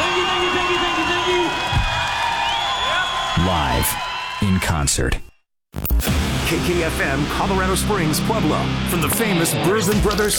Thank you. Live in concert. KKFM, Colorado Springs, Pueblo, from the famous Bourbon Brothers